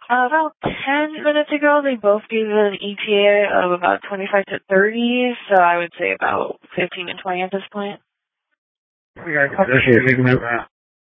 About 10 minutes ago, they both gave an ETA of about 25 to 30, so I would say about 15 and 20 at this point. Okay, appreciate it.